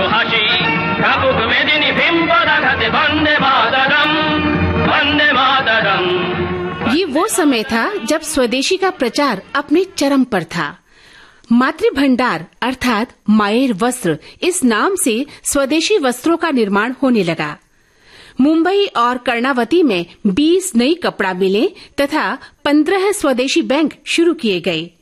হাসি ঠাকুর মেদিনী ভীম পদাঘাতে वंदे मातरम वंदे मातरम। ये वो समय था जब स्वदेशी का प्रचार अपने चरम पर था। मातृ भंडार अर्थात मायर वस्त्र इस नाम से स्वदेशी वस्त्रों का निर्माण होने लगा। मुंबई और कर्णावती में 20 नई कपड़ा मिलें तथा 15 स्वदेशी बैंक शुरू किए गए।